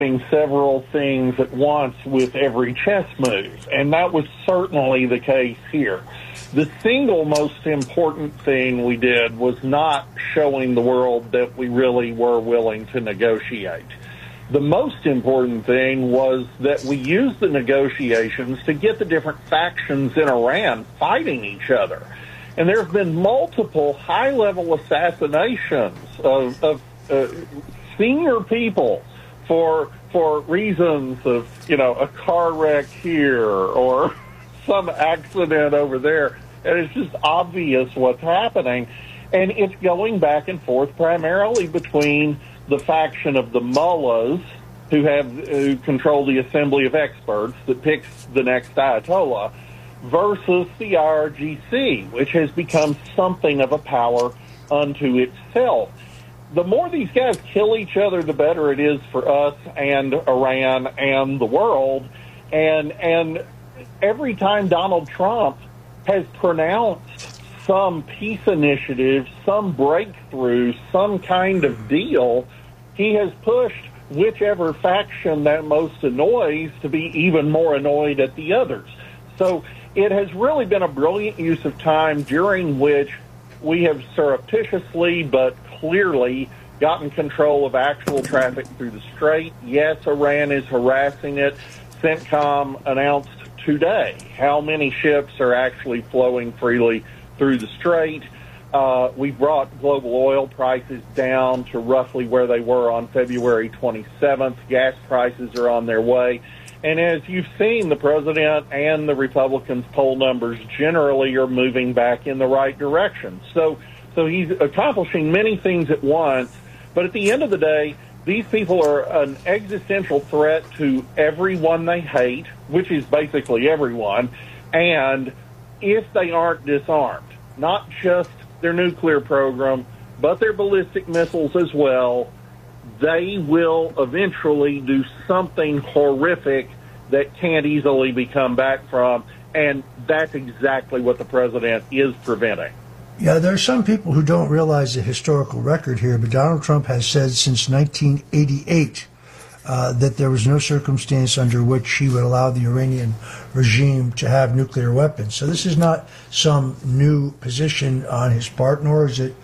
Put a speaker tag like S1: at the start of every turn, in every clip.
S1: several things at once with every chess move, and that was certainly the case here. The single most important thing we did was not showing the world that we really were willing to negotiate. The most important thing was that we used the negotiations to get the different factions in Iran fighting each other. And there have been multiple high-level assassinations of senior people for reasons of, a car wreck here or some accident over there. And it's just obvious what's happening. And it's going back and forth primarily between the faction of the mullahs who control the assembly of experts that picks the next Ayatollah versus the IRGC, which has become something of a power unto itself. The more these guys kill each other, the better it is for us and Iran and the world. And every time Donald Trump has pronounced some peace initiative, some breakthrough, some kind of deal, he has pushed whichever faction that most annoys to be even more annoyed at the others. So it has really been a brilliant use of time during which we have surreptitiously but clearly gotten control of actual traffic through the Strait. Yes, Iran is harassing it. CENTCOM announced today how many ships are actually flowing freely through the Strait. We brought global oil prices down to roughly where they were on February 27th. Gas prices are on their way. And as you've seen, the president and the Republicans' poll numbers generally are moving back in the right direction. So he's accomplishing many things at once. But at the end of the day, these people are an existential threat to everyone they hate, which is basically everyone. And if they aren't disarmed, not just their nuclear program, but their ballistic missiles as well, they will eventually do something horrific that can't easily be come back from. And that's exactly what the president is preventing.
S2: Yeah, there are some people who don't realize the historical record here, but Donald Trump has said since 1988 that there was no circumstance under which he would allow the Iranian regime to have nuclear weapons. So this is not some new position on his part, nor is it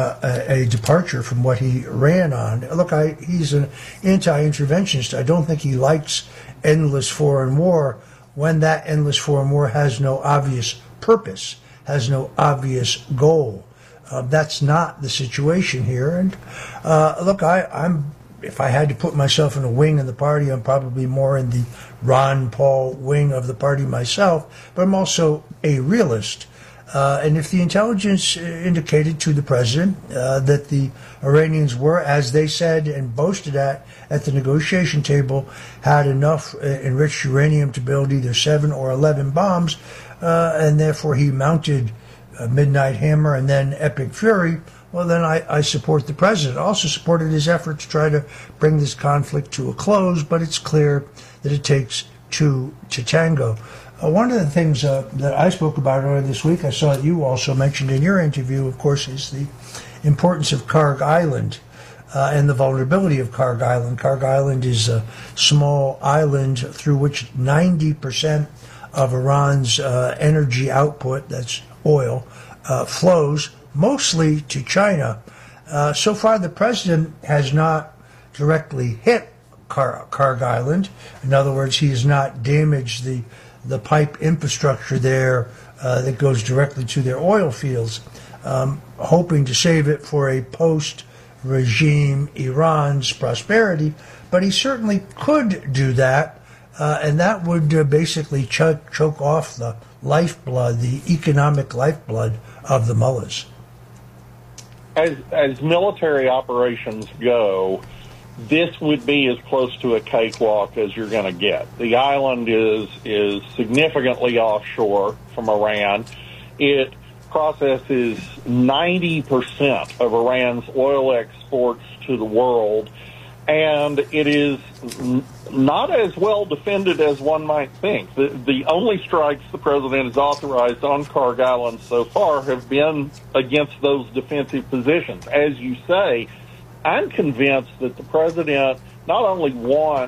S2: a departure from what he ran on. Look, he's an anti-interventionist. I don't think he likes endless foreign war when that endless foreign war has no obvious purpose, has no obvious goal. That's not the situation here. And look, I'm if I had to put myself in a wing in the party, I'm probably more in the Ron Paul wing of the party myself, but I'm also a realist. And if the intelligence indicated to the president that the Iranians were, as they said and boasted at the negotiation table, had enough enriched uranium to build either 7 or 11 bombs, and therefore he mounted Midnight Hammer and then Epic Fury, well, then I support the president. I also supported his effort to try to bring this conflict to a close, but it's clear that it takes two to tango. One of the things that I spoke about earlier this week, I saw that you also mentioned in your interview, of course, is the importance of Kharg Island and the vulnerability of Kharg Island. Kharg Island is a small island through which 90% of Iran's energy output, that's oil, flows mostly to China. So far, the president has not directly hit Kharg Island. In other words, he has not damaged the pipe infrastructure there that goes directly to their oil fields, hoping to save it for a post-regime Iran's prosperity. But he certainly could do that, and that would basically choke off the lifeblood, the economic lifeblood of the mullahs.
S1: As military operations go, this would be as close to a cakewalk as you're going to get. The island is significantly offshore from Iran. It processes 90% of Iran's oil exports to the world, and it is not as well defended as one might think. The only strikes the president has authorized on Kharg Island so far have been against those defensive positions. As you say, I'm convinced that the president not only want